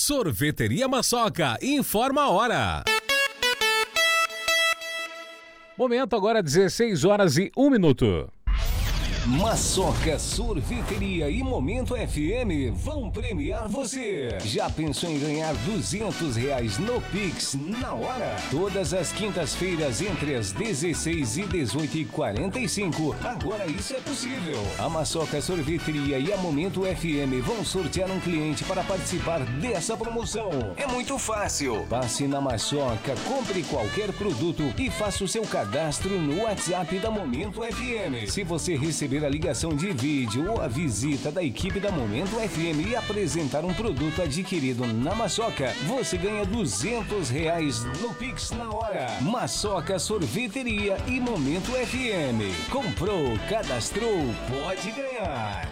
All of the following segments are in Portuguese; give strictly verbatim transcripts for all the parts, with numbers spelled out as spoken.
Sorveteria Maçoca, informa a hora. Momento agora, dezesseis horas e um minuto. Maçoca Sorveteria e Momento F M vão premiar você. Já pensou em ganhar duzentos reais no Pix na hora? Todas as quintas-feiras entre as dezesseis e dezoito e quarenta e cinco. Agora isso é possível. A Maçoca Sorveteria e a Momento F M vão sortear um cliente para participar dessa promoção. É muito fácil. Passe na Maçoca, compre qualquer produto e faça o seu cadastro no WhatsApp da Momento F M. Se você receber a ligação de vídeo ou a visita da equipe da Momento F M e apresentar um produto adquirido na Maçoca, você ganha duzentos reais no Pix na hora. Maçoca Sorveteria e Momento F M. Comprou, cadastrou, pode ganhar.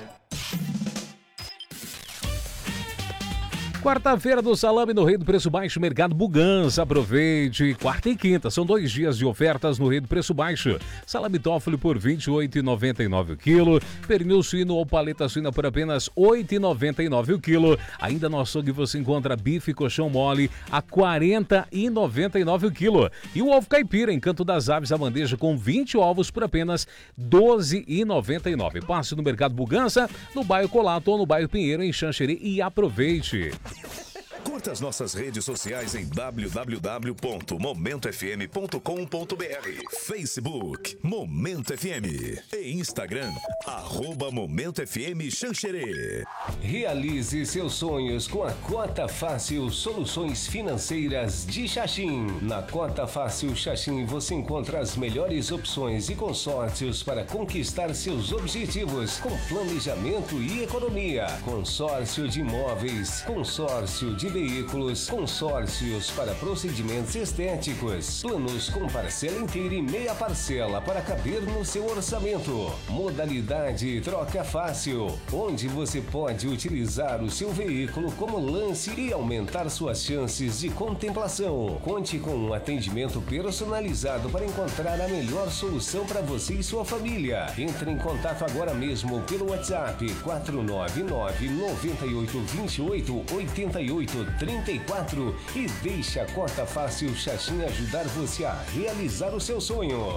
Quarta-feira do salame no Rei do Preço Baixo, Mercado Bugança. Aproveite. Quarta e quinta, são dois dias de ofertas no Rei do Preço Baixo. Salame Toffoli por vinte e oito reais e noventa e nove centavos o quilo. Pernil suíno ou paleta suína por apenas oito reais e noventa e nove centavos o quilo. Ainda no açougue você encontra bife e colchão mole a quarenta reais e noventa e nove centavos o quilo. E o ovo caipira em Canto das Aves, a bandeja com vinte ovos por apenas doze reais e noventa e nove centavos. Passe no Mercado Bugança, no bairro Colato ou no bairro Pinheiro, em Xanxerê, e aproveite. Curta as nossas redes sociais em w w w ponto momento f m ponto com ponto b r, Facebook Momento F M e Instagram arroba Momento F M Xanxerê. Realize seus sonhos com a Cota Fácil Soluções Financeiras de Xaxim. Na Cota Fácil Xaxim você encontra as melhores opções e consórcios para conquistar seus objetivos com planejamento e economia. Consórcio de imóveis, consórcio de veículos, consórcios para procedimentos estéticos, planos com parcela inteira e meia parcela para caber no seu orçamento. Modalidade troca fácil, onde você pode utilizar o seu veículo como lance e aumentar suas chances de contemplação. Conte com um atendimento personalizado para encontrar a melhor solução para você e sua família. Entre em contato agora mesmo pelo WhatsApp quatro nove nove, nove oito dois oito, oito oito três quatro e deixe a Cota Fácil Xaxim ajudar você a realizar o seu sonho.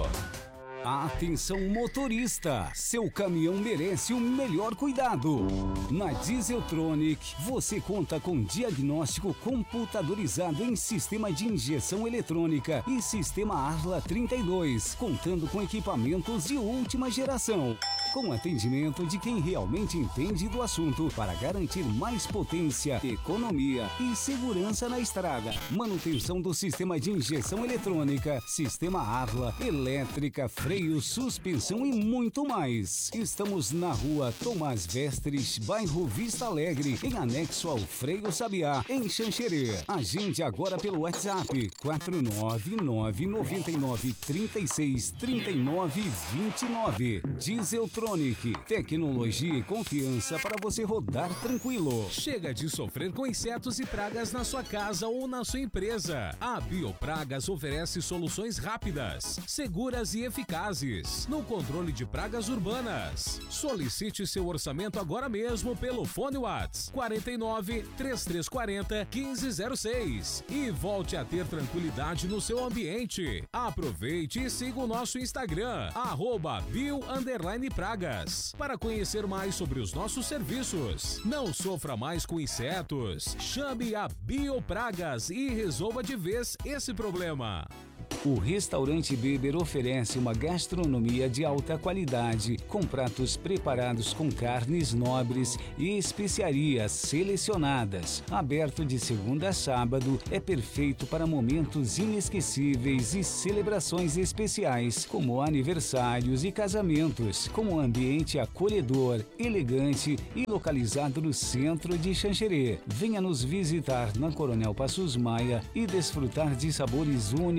Atenção motorista, seu caminhão merece o melhor cuidado. Na Dieseltronic, você conta com diagnóstico computadorizado em sistema de injeção eletrônica e sistema Arla trinta e dois, contando com equipamentos de última geração. Com atendimento de quem realmente entende do assunto para garantir mais potência, economia e segurança na estrada. Manutenção do sistema de injeção eletrônica, sistema Arla, elétrica, freio, suspensão e muito mais. Estamos na rua Tomás Vestres, bairro Vista Alegre, em anexo ao Freio Sabiá, em Xanxerê. Agende agora pelo WhatsApp quatro nove nove, nove nove três seis, três nove dois nove. Dieseltronic, tecnologia e confiança para você rodar tranquilo. Chega de sofrer com insetos e pragas na sua casa ou na sua empresa. A Biopragas oferece soluções rápidas, seguras e eficazes no controle de pragas urbanas. Solicite seu orçamento agora mesmo pelo fone WhatsApp quarenta e nove, trinta e três quarenta, quinze zero seis e volte a ter tranquilidade no seu ambiente. Aproveite e siga o nosso Instagram, arroba bio underline pragas, para conhecer mais sobre os nossos serviços. Não sofra mais com insetos. Chame a Biopragas e resolva de vez esse problema. O Restaurante Beber oferece uma gastronomia de alta qualidade, com pratos preparados com carnes nobres e especiarias selecionadas. Aberto de segunda a sábado, é perfeito para momentos inesquecíveis e celebrações especiais, como aniversários e casamentos, com um ambiente acolhedor, elegante e localizado no centro de Xanxerê. Venha nos visitar na Coronel Passos Maia e desfrutar de sabores únicos e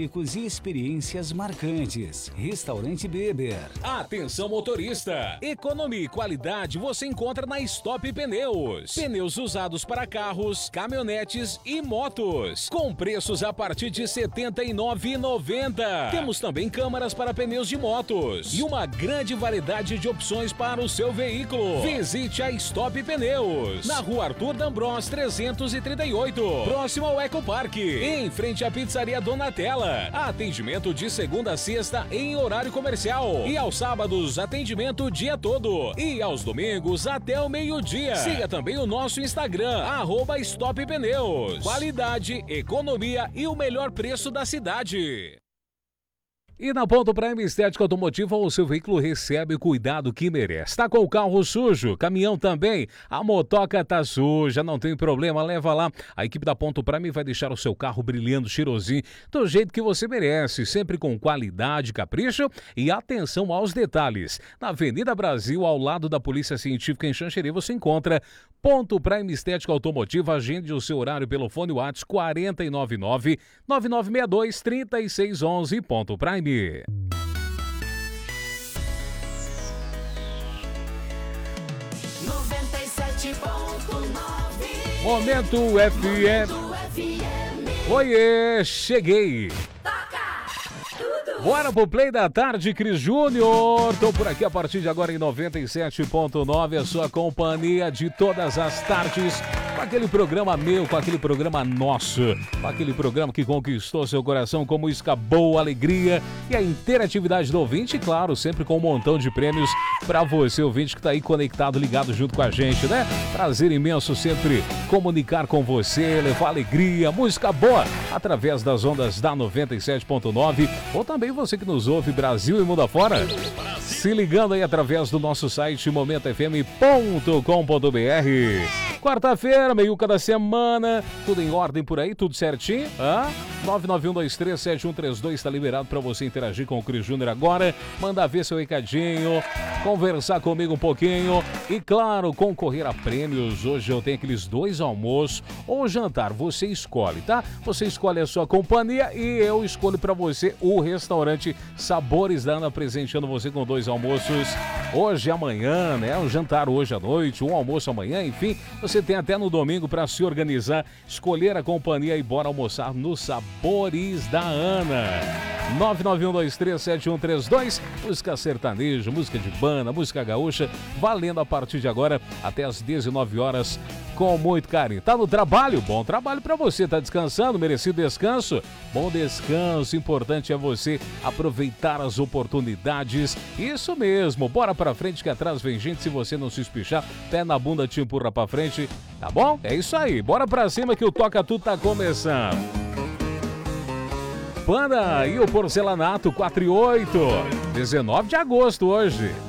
experiências marcantes. Restaurante Beber. Atenção motorista, economia e qualidade você encontra na Stop Pneus. Pneus usados para carros, caminhonetes e motos, com preços a partir de setenta e nove reais e noventa centavos. Temos também câmaras para pneus de motos e uma grande variedade de opções para o seu veículo. Visite a Stop Pneus, na rua Arthur D'Ambros trezentos e trinta e oito, próximo ao Ecoparque, em frente à pizzaria Donatella. Atendimento de segunda a sexta em horário comercial e aos sábados atendimento o dia todo e aos domingos até o meio-dia. Siga também o nosso Instagram, arroba Stop Pneus. Qualidade, economia e o melhor preço da cidade. E na Ponto Prime Estética Automotiva, o seu veículo recebe o cuidado que merece. Tá com o carro sujo, caminhão também, a motoca tá suja, não tem problema, leva lá. A equipe da Ponto Prime vai deixar o seu carro brilhando, cheirosinho, do jeito que você merece, sempre com qualidade, capricho e atenção aos detalhes. Na Avenida Brasil, ao lado da Polícia Científica em Xanxerê, você encontra Ponto Prime Estética Automotiva. Agende o seu horário pelo fone WhatsApp quatro nove nove, nove nove seis dois, três seis um um. Ponto Prime. noventa e sete ponto nove Momento F M. Oiê, cheguei. Bora pro Play da Tarde, Cris Júnior. Tô por aqui a partir de agora em noventa e sete ponto nove, a sua companhia de todas as tardes, com aquele programa meu, com aquele programa nosso, com aquele programa que conquistou seu coração com música boa, alegria e a interatividade do ouvinte, e claro, sempre com um montão de prêmios pra você, ouvinte, que tá aí conectado, ligado junto com a gente, né? Prazer imenso sempre comunicar com você, levar alegria, música boa, através das ondas da noventa e sete ponto nove, ou também você que nos ouve Brasil e mundo afora, se ligando aí através do nosso site momento f m ponto com ponto b r. Quarta-feira, meiuca da semana, tudo em ordem por aí, tudo certinho? Ah? nove nove um dois três sete um três dois está liberado para você interagir com o Cris Júnior agora, mandar ver seu recadinho, conversar comigo um pouquinho e, claro, concorrer a prêmios. Hoje eu tenho aqueles dois almoços ou jantar, você escolhe, tá? Você escolhe a sua companhia e eu escolho para você o restaurante Sabores da Ana, presenteando você com dois almoços hoje e amanhã, né? Um jantar hoje à noite, um almoço amanhã, enfim, você tem até no domingo para se organizar, escolher a companhia e bora almoçar no Sabores da Ana. nove nove um dois três sete um três dois, música sertaneja, música de banda, música gaúcha, valendo a partir de agora até às dezenove horas, com muito carinho. Tá no trabalho? Bom trabalho pra você. Tá descansando? Merecido descanso? Bom descanso. Importante é você aproveitar as oportunidades. Isso mesmo. Bora pra frente que atrás vem gente. Se você não se espichar, pé na bunda te empurra pra frente. Tá bom? É isso aí. Bora pra cima que o Toca Tudo tá começando. Panda e o Porcelanato quatro e oito. dezenove de agosto hoje.